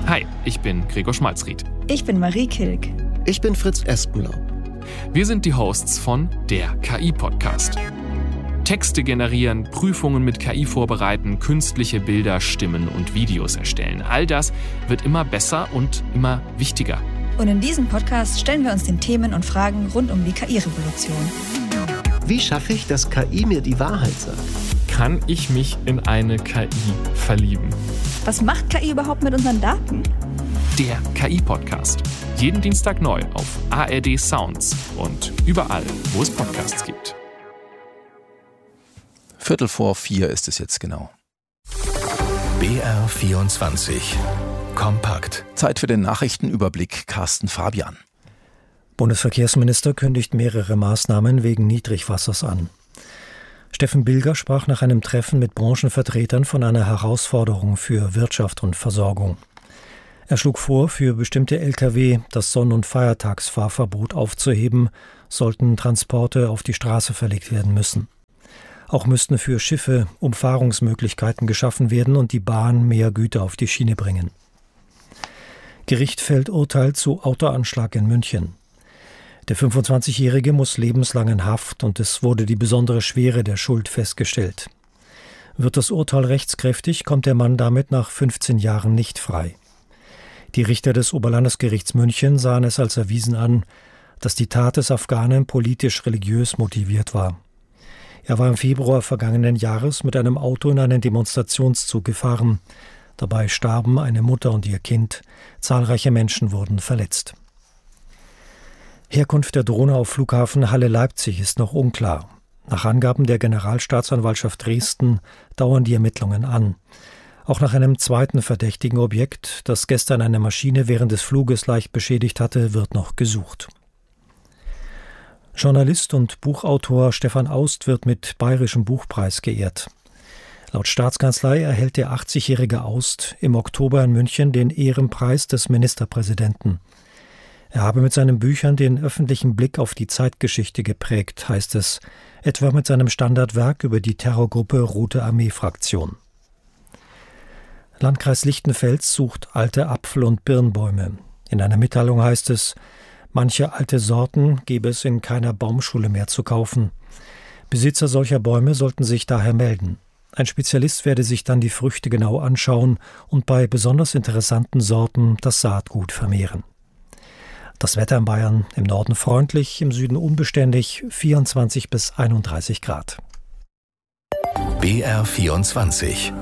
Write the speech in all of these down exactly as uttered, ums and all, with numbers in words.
Hi, ich bin Gregor Schmalzried. Ich bin Marie Kilk. Ich bin Fritz Espenlaub. Wir sind die Hosts von der K I-Podcast. Texte generieren, Prüfungen mit K I vorbereiten, künstliche Bilder, Stimmen und Videos erstellen. All das wird immer besser und immer wichtiger. Und in diesem Podcast stellen wir uns den Themen und Fragen rund um die K I-Revolution. Wie schaffe ich, dass K I mir die Wahrheit sagt? Kann ich mich in eine K I verlieben? Was macht K I überhaupt mit unseren Daten? Der K I-Podcast. Jeden Dienstag neu auf A R D Sounds und überall, wo es Podcasts gibt. Viertel vor vier ist es jetzt genau. B R vierundzwanzig. Kompakt. Zeit für den Nachrichtenüberblick. Carsten Fabian. Bundesverkehrsminister kündigt mehrere Maßnahmen wegen Niedrigwassers an. Steffen Bilger sprach nach einem Treffen mit Branchenvertretern von einer Herausforderung für Wirtschaft und Versorgung. Er schlug vor, für bestimmte L K W das Sonn- und Feiertagsfahrverbot aufzuheben, sollten Transporte auf die Straße verlegt werden müssen. Auch müssten für Schiffe Umfahrungsmöglichkeiten geschaffen werden und die Bahn mehr Güter auf die Schiene bringen. Gericht fällt Urteil zu Autoanschlag in München. Der fünfundzwanzigjährige muss lebenslang in Haft und es wurde die besondere Schwere der Schuld festgestellt. Wird das Urteil rechtskräftig, kommt der Mann damit nach fünfzehn Jahren nicht frei. Die Richter des Oberlandesgerichts München sahen es als erwiesen an, dass die Tat des Afghanen politisch-religiös motiviert war. Er war im Februar vergangenen Jahres mit einem Auto in einen Demonstrationszug gefahren. Dabei starben eine Mutter und ihr Kind. Zahlreiche Menschen wurden verletzt. Herkunft der Drohne auf Flughafen Halle-Leipzig ist noch unklar. Nach Angaben der Generalstaatsanwaltschaft Dresden dauern die Ermittlungen an. Auch nach einem zweiten verdächtigen Objekt, das gestern eine Maschine während des Fluges leicht beschädigt hatte, wird noch gesucht. Journalist und Buchautor Stefan Aust wird mit Bayerischem Buchpreis geehrt. Laut Staatskanzlei erhält der achtzigjährige Aust im Oktober in München den Ehrenpreis des Ministerpräsidenten. Er habe mit seinen Büchern den öffentlichen Blick auf die Zeitgeschichte geprägt, heißt es, etwa mit seinem Standardwerk über die Terrorgruppe Rote Armee-Fraktion. Landkreis Lichtenfels sucht alte Apfel- und Birnbäume. In einer Mitteilung heißt es, manche alte Sorten gäbe es in keiner Baumschule mehr zu kaufen. Besitzer solcher Bäume sollten sich daher melden. Ein Spezialist werde sich dann die Früchte genau anschauen und bei besonders interessanten Sorten das Saatgut vermehren. Das Wetter in Bayern: im Norden freundlich, im Süden unbeständig, vierundzwanzig bis einunddreißig Grad. B R vierundzwanzig.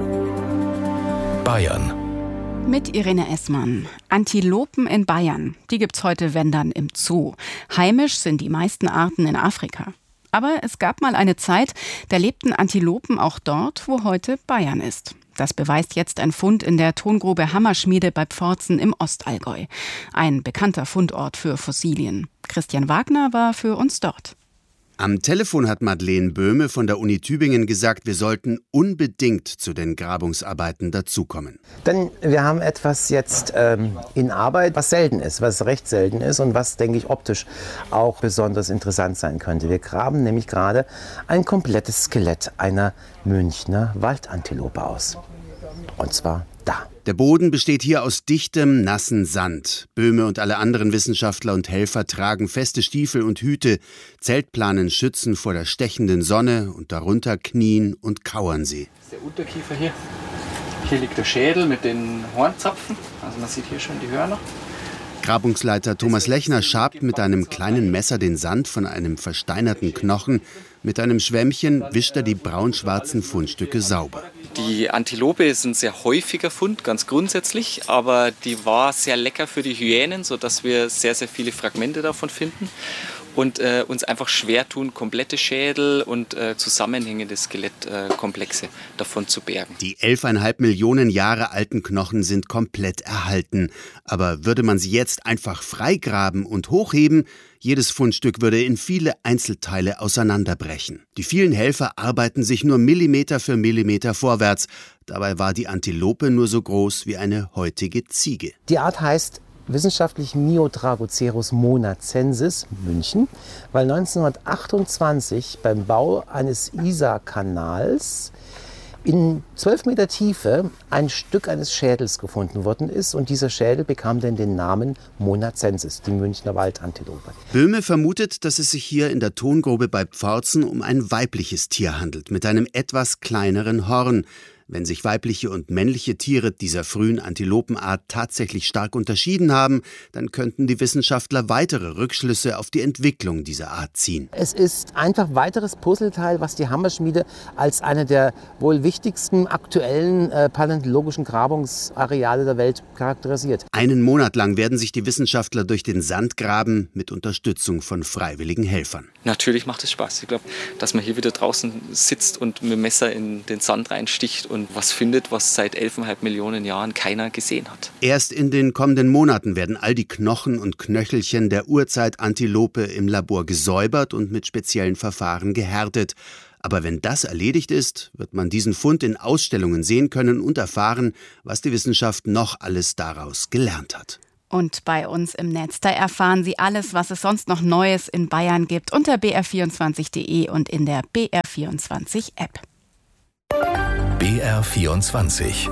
Bayern. Mit Irene Essmann. Antilopen in Bayern, die gibt's heute, wenn dann, im Zoo. Heimisch sind die meisten Arten in Afrika. Aber es gab mal eine Zeit, da lebten Antilopen auch dort, wo heute Bayern ist. Das beweist jetzt ein Fund in der Tongrube Hammerschmiede bei Pforzen im Ostallgäu. Ein bekannter Fundort für Fossilien. Christian Wagner war für uns dort. Am Telefon hat Madeleine Böhme von der Uni Tübingen gesagt, wir sollten unbedingt zu den Grabungsarbeiten dazukommen. Denn wir haben etwas jetzt ähm, in Arbeit, was selten ist, was recht selten ist und was, denke ich, optisch auch besonders interessant sein könnte. Wir graben nämlich gerade ein komplettes Skelett einer Münchner Waldantilope aus. Und zwar da. Der Boden besteht hier aus dichtem, nassen Sand. Böhme und alle anderen Wissenschaftler und Helfer tragen feste Stiefel und Hüte. Zeltplanen schützen vor der stechenden Sonne und darunter knien und kauern sie. Das ist der Unterkiefer hier. Hier liegt der Schädel mit den Hornzapfen. Also man sieht hier schon die Hörner. Grabungsleiter Thomas Lechner schabt mit einem kleinen Messer den Sand von einem versteinerten Knochen. Mit einem Schwämmchen wischt er die braun-schwarzen Fundstücke sauber. Die Antilope ist ein sehr häufiger Fund, ganz grundsätzlich, aber die war sehr lecker für die Hyänen, sodass wir sehr, sehr viele Fragmente davon finden und äh, uns einfach schwer tun, komplette Schädel und äh, zusammenhängende Skelettkomplexe äh, davon zu bergen. Die elfeinhalb Millionen Jahre alten Knochen sind komplett erhalten. Aber würde man sie jetzt einfach freigraben und hochheben, jedes Fundstück würde in viele Einzelteile auseinanderbrechen. Die vielen Helfer arbeiten sich nur Millimeter für Millimeter vorwärts. Dabei war die Antilope nur so groß wie eine heutige Ziege. Die Art heißt wissenschaftlich Miotragocerus monacensis, München, weil neunzehnhundertachtundzwanzig beim Bau eines Isarkanals in zwölf Meter Tiefe ein Stück eines Schädels gefunden worden ist. Und dieser Schädel bekam dann den Namen Monacensis, die Münchner Waldantilope. Böhme vermutet, dass es sich hier in der Tongrube bei Pforzen um ein weibliches Tier handelt, mit einem etwas kleineren Horn. Wenn sich weibliche und männliche Tiere dieser frühen Antilopenart tatsächlich stark unterschieden haben, dann könnten die Wissenschaftler weitere Rückschlüsse auf die Entwicklung dieser Art ziehen. Es ist einfach weiteres Puzzleteil, was die Hammerschmiede als eine der wohl wichtigsten aktuellen äh, paläontologischen Grabungsareale der Welt charakterisiert. Einen Monat lang werden sich die Wissenschaftler durch den Sand graben, mit Unterstützung von freiwilligen Helfern. Natürlich macht es Spaß. Ich glaube, dass man hier wieder draußen sitzt und mit dem Messer in den Sand reinsticht und was findet, was seit elf Komma fünf Millionen Jahren keiner gesehen hat. Erst in den kommenden Monaten werden all die Knochen und Knöchelchen der Urzeit-Antilope im Labor gesäubert und mit speziellen Verfahren gehärtet. Aber wenn das erledigt ist, wird man diesen Fund in Ausstellungen sehen können und erfahren, was die Wissenschaft noch alles daraus gelernt hat. Und bei uns im Netz, da erfahren Sie alles, was es sonst noch Neues in Bayern gibt, unter b r vierundzwanzig punkt d e und in der B R vierundzwanzig App. B R vierundzwanzig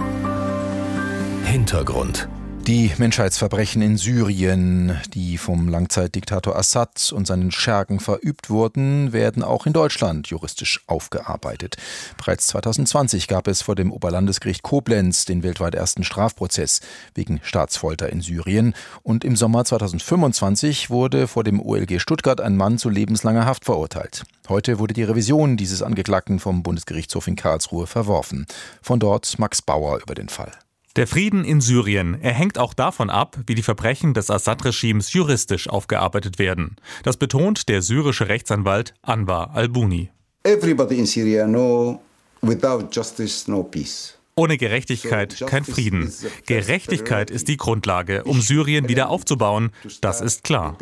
Hintergrund. Die Menschheitsverbrechen in Syrien, die vom Langzeitdiktator Assad und seinen Schergen verübt wurden, werden auch in Deutschland juristisch aufgearbeitet. Bereits zweitausendzwanzig gab es vor dem Oberlandesgericht Koblenz den weltweit ersten Strafprozess wegen Staatsfolter in Syrien. Und im Sommer zweitausendfünfundzwanzig wurde vor dem O L G Stuttgart ein Mann zu lebenslanger Haft verurteilt. Heute wurde die Revision dieses Angeklagten vom Bundesgerichtshof in Karlsruhe verworfen. Von dort Max Bauer über den Fall. Der Frieden in Syrien, er hängt auch davon ab, wie die Verbrechen des Assad-Regimes juristisch aufgearbeitet werden. Das betont der syrische Rechtsanwalt Anwar al-Buni. Everybody in Syria know, without justice, no peace. Ohne Gerechtigkeit kein Frieden. Gerechtigkeit ist die Grundlage, um Syrien wieder aufzubauen. Das ist klar.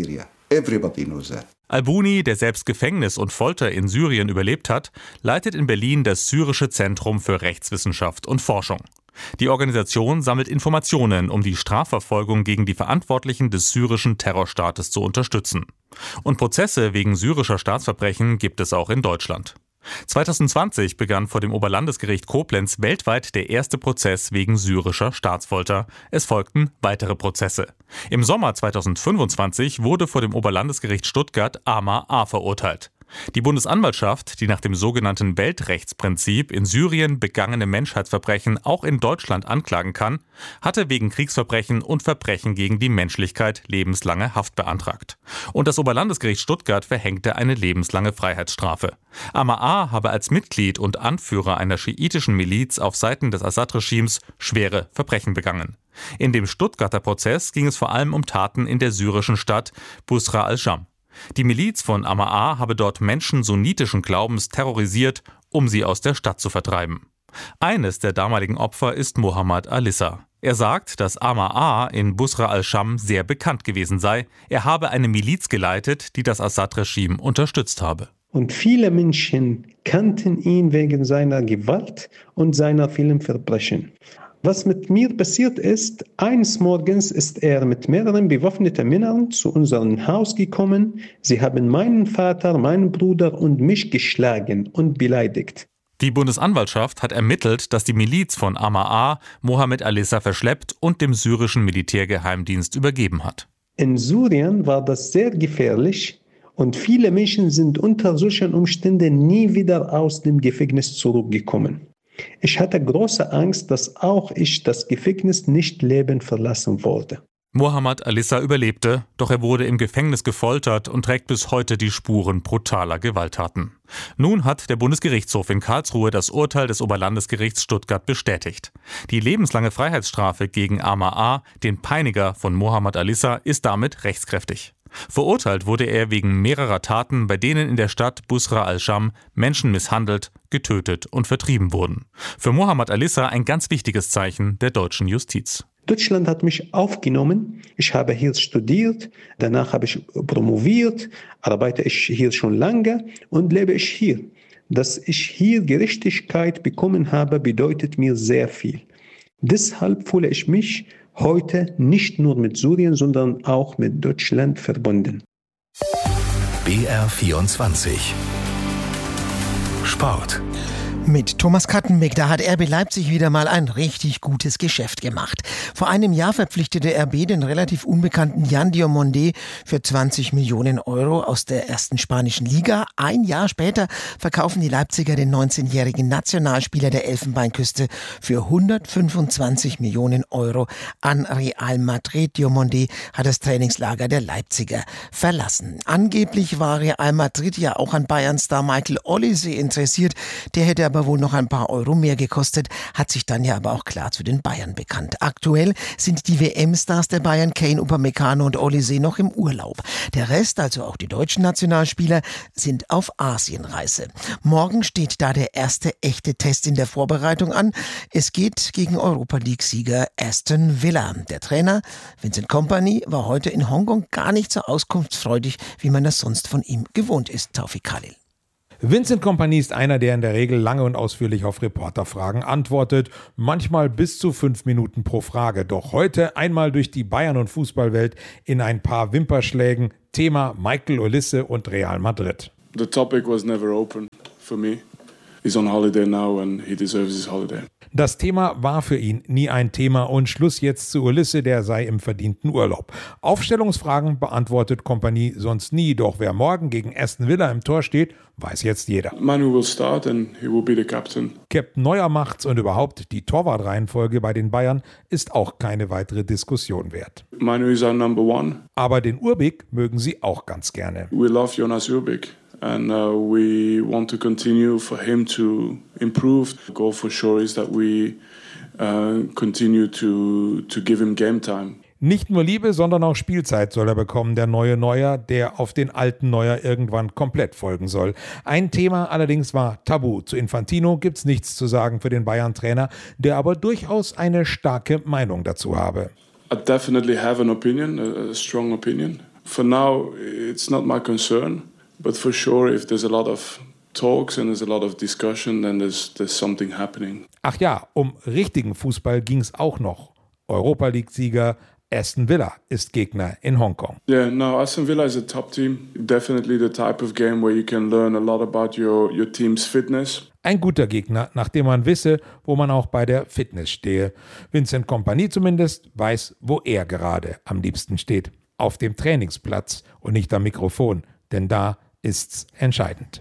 Al-Buni, der selbst Gefängnis und Folter in Syrien überlebt hat, leitet in Berlin das Syrische Zentrum für Rechtswissenschaft und Forschung. Die Organisation sammelt Informationen, um die Strafverfolgung gegen die Verantwortlichen des syrischen Terrorstaates zu unterstützen. Und Prozesse wegen syrischer Staatsverbrechen gibt es auch in Deutschland. zweitausendzwanzig begann vor dem Oberlandesgericht Koblenz weltweit der erste Prozess wegen syrischer Staatsfolter. Es folgten weitere Prozesse. Im Sommer zweitausendfünfundzwanzig wurde vor dem Oberlandesgericht Stuttgart Amar A. verurteilt. Die Bundesanwaltschaft, die nach dem sogenannten Weltrechtsprinzip in Syrien begangene Menschheitsverbrechen auch in Deutschland anklagen kann, hatte wegen Kriegsverbrechen und Verbrechen gegen die Menschlichkeit lebenslange Haft beantragt. Und das Oberlandesgericht Stuttgart verhängte eine lebenslange Freiheitsstrafe. Amar A. habe als Mitglied und Anführer einer schiitischen Miliz auf Seiten des Assad-Regimes schwere Verbrechen begangen. In dem Stuttgarter Prozess ging es vor allem um Taten in der syrischen Stadt Busra al-Sham. Die Miliz von Amar A. habe dort Menschen sunnitischen Glaubens terrorisiert, um sie aus der Stadt zu vertreiben. Eines der damaligen Opfer ist Mohammad Alissa. Er sagt, dass Amar A. in Busra al-Sham sehr bekannt gewesen sei. Er habe eine Miliz geleitet, die das Assad-Regime unterstützt habe. Und viele Menschen kannten ihn wegen seiner Gewalt und seiner vielen Verbrechen. Was mit mir passiert ist, eines Morgens ist er mit mehreren bewaffneten Männern zu unserem Haus gekommen. Sie haben meinen Vater, meinen Bruder und mich geschlagen und beleidigt. Die Bundesanwaltschaft hat ermittelt, dass die Miliz von Amar A. Mohammad Alissa verschleppt und dem syrischen Militärgeheimdienst übergeben hat. In Syrien war das sehr gefährlich und viele Menschen sind unter solchen Umständen nie wieder aus dem Gefängnis zurückgekommen. Ich hatte große Angst, dass auch ich das Gefängnis nicht lebend verlassen wurde. Mohammad Alissa überlebte, doch er wurde im Gefängnis gefoltert und trägt bis heute die Spuren brutaler Gewalttaten. Nun hat der Bundesgerichtshof in Karlsruhe das Urteil des Oberlandesgerichts Stuttgart bestätigt. Die lebenslange Freiheitsstrafe gegen Amar A., den Peiniger von Mohammad Alissa, ist damit rechtskräftig. Verurteilt wurde er wegen mehrerer Taten, bei denen in der Stadt Busra al-Sham Menschen misshandelt, getötet und vertrieben wurden. Für Mohammad Alissa ein ganz wichtiges Zeichen der deutschen Justiz. Deutschland hat mich aufgenommen. Ich habe hier studiert, danach habe ich promoviert, arbeite ich hier schon lange und lebe ich hier. Dass ich hier Gerechtigkeit bekommen habe, bedeutet mir sehr viel. Deshalb fühle ich mich heute nicht nur mit Syrien, sondern auch mit Deutschland verbunden. B R vierundzwanzig Sport. Mit Thomas Kattenbeck, da hat R B Leipzig wieder mal ein richtig gutes Geschäft gemacht. Vor einem Jahr verpflichtete R B den relativ unbekannten Yan Diomandé für zwanzig Millionen Euro aus der ersten spanischen Liga. Ein Jahr später verkaufen die Leipziger den neunzehnjährigen Nationalspieler der Elfenbeinküste für hundertfünfundzwanzig Millionen Euro an Real Madrid. Diomandé hat das Trainingslager der Leipziger verlassen. Angeblich war Real Madrid ja auch an Bayern-Star Michael Olise interessiert. Der hätte aber wohl noch ein paar Euro mehr gekostet, hat sich dann ja aber auch klar zu den Bayern bekannt. Aktuell sind die W M-Stars der Bayern, Kane, Upamecano und Olise, noch im Urlaub. Der Rest, also auch die deutschen Nationalspieler, sind auf Asienreise. Morgen steht da der erste echte Test in der Vorbereitung an. Es geht gegen Europa-League-Sieger Aston Villa. Der Trainer Vincent Kompany war heute in Hongkong gar nicht so auskunftsfreudig, wie man das sonst von ihm gewohnt ist. Taufik Khalil. Vincent Kompany ist einer, der in der Regel lange und ausführlich auf Reporterfragen antwortet, manchmal bis zu fünf Minuten pro Frage. Doch heute einmal durch die Bayern- und Fußballwelt in ein paar Wimperschlägen. Thema Michael Olise und Real Madrid. The topic was never open for me. He's on holiday now and he deserves his holiday. Das Thema war für ihn nie ein Thema und Schluss jetzt zu Olise, der sei im verdienten Urlaub. Aufstellungsfragen beantwortet Kompany sonst nie, doch wer morgen gegen Aston Villa im Tor steht, weiß jetzt jeder. Manu will start and he will be the captain. Captain Neuer macht's und überhaupt die Torwartreihenfolge bei den Bayern ist auch keine weitere Diskussion wert. Manu is our number one. Aber den Urbik mögen sie auch ganz gerne. We love Jonas Urbik. And uh, we want to continue for him to improve. The goal for sure is that we uh, continue to, to give him game time. Nicht nur Liebe, sondern auch Spielzeit soll er bekommen, der neue Neuer, der auf den alten Neuer irgendwann komplett folgen soll. Ein Thema allerdings war tabu. Zu Infantino gibt's nichts zu sagen für den Bayern-Trainer, der aber durchaus eine starke Meinung dazu habe. I definitely have an opinion, a, a strong opinion. For now, it's not my concern. But for sure, if there's a lot of talks and there's a lot of discussion, then there's there's something happening. Ach ja, um richtigen Fußball ging's auch noch. Europa-League-Sieger Aston Villa ist Gegner in Hongkong. Yeah, no, Aston Villa is a top team. Definitely the type of game where you can learn a lot about your your team's fitness. Ein guter Gegner, nachdem man wisse, wo man auch bei der Fitness stehe. Vincent Kompany zumindest weiß, wo er gerade am liebsten steht. Auf dem Trainingsplatz und nicht am Mikrofon, denn da ist's entscheidend.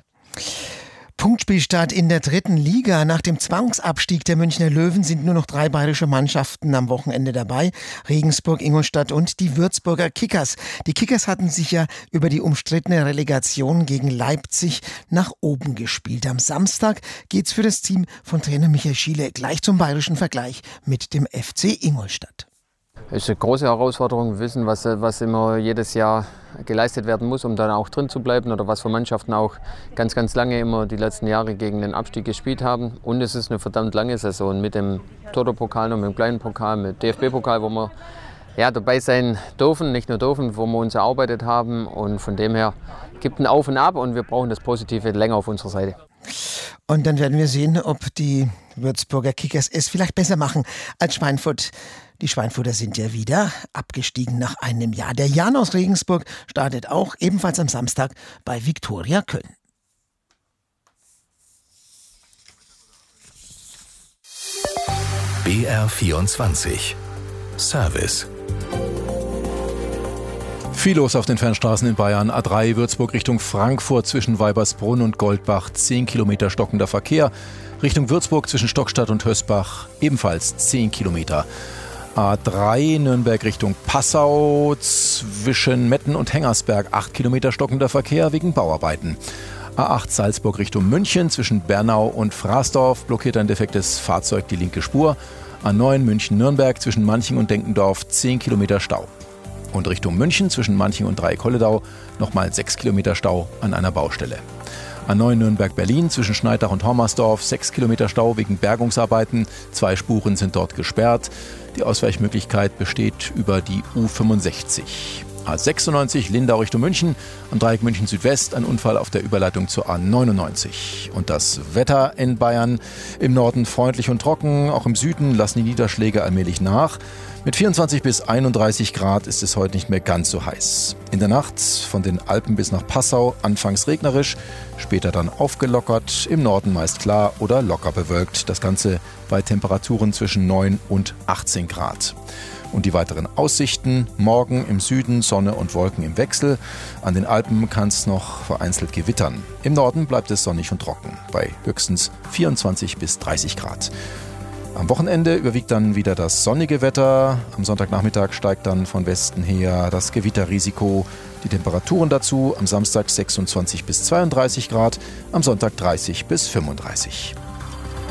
Punktspielstart in der dritten Liga. Nach dem Zwangsabstieg der Münchner Löwen sind nur noch drei bayerische Mannschaften am Wochenende dabei. Regensburg, Ingolstadt und die Würzburger Kickers. Die Kickers hatten sich ja über die umstrittene Relegation gegen Leipzig nach oben gespielt. Am Samstag geht's für das Team von Trainer Michael Schiele gleich zum bayerischen Vergleich mit dem F C Ingolstadt. Es ist eine große Herausforderung. Wir wissen, was, was immer jedes Jahr geleistet werden muss, um dann auch drin zu bleiben oder was für Mannschaften auch ganz, ganz lange immer die letzten Jahre gegen den Abstieg gespielt haben. Und es ist eine verdammt lange Saison mit dem Toto-Pokal und mit dem kleinen Pokal, mit D F B-Pokal, wo wir ja, dabei sein dürfen, nicht nur dürfen, wo wir uns erarbeitet haben. Und von dem her gibt ein Auf und Ab und wir brauchen das Positive länger auf unserer Seite. Und dann werden wir sehen, ob die Würzburger Kickers es vielleicht besser machen als Schweinfurt. Die Schweinfurter sind ja wieder abgestiegen nach einem Jahr. Der Jan aus Regensburg startet auch ebenfalls am Samstag bei Viktoria Köln. B R vierundzwanzig Service. Viel los auf den Fernstraßen in Bayern. A drei Würzburg Richtung Frankfurt zwischen Weibersbrunn und Goldbach. zehn Kilometer stockender Verkehr. Richtung Würzburg zwischen Stockstadt und Hösbach ebenfalls zehn Kilometer. A drei Nürnberg Richtung Passau zwischen Metten und Hengersberg. acht Kilometer stockender Verkehr wegen Bauarbeiten. A acht Salzburg Richtung München zwischen Bernau und Fraßdorf blockiert ein defektes Fahrzeug die linke Spur. A neun München-Nürnberg zwischen Manching und Denkendorf zehn Kilometer Stau. Und Richtung München zwischen Manching und Dreieck-Holledau nochmal sechs Kilometer Stau an einer Baustelle. A neun Nürnberg-Berlin zwischen Schneidach und Hommersdorf sechs Kilometer Stau wegen Bergungsarbeiten. Zwei Spuren sind dort gesperrt. Die Ausweichmöglichkeit besteht über die U fünfundsechzig. A sechsundneunzig Lindau Richtung München, am Dreieck München Südwest ein Unfall auf der Überleitung zur A neunundneunzig. Und das Wetter in Bayern: im Norden freundlich und trocken, auch im Süden lassen die Niederschläge allmählich nach. Mit vierundzwanzig bis einunddreißig Grad ist es heute nicht mehr ganz so heiß. In der Nacht von den Alpen bis nach Passau anfangs regnerisch, später dann aufgelockert, im Norden meist klar oder locker bewölkt. Das Ganze bei Temperaturen zwischen neun und achtzehn Grad. Und die weiteren Aussichten: morgen im Süden Sonne und Wolken im Wechsel. An den Alpen kann es noch vereinzelt gewittern. Im Norden bleibt es sonnig und trocken, bei höchstens vierundzwanzig bis dreißig Grad. Am Wochenende überwiegt dann wieder das sonnige Wetter. Am Sonntagnachmittag steigt dann von Westen her das Gewitterrisiko. Die Temperaturen dazu: am Samstag sechsundzwanzig bis zweiunddreißig Grad, am Sonntag dreißig bis fünfunddreißig.